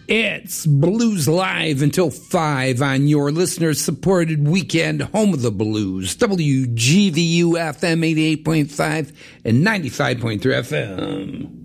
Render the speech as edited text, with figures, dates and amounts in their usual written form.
It's Blues Live until 5 on your listener-supported weekend home of the blues. WGVU FM 88.5 and 95.3 FM.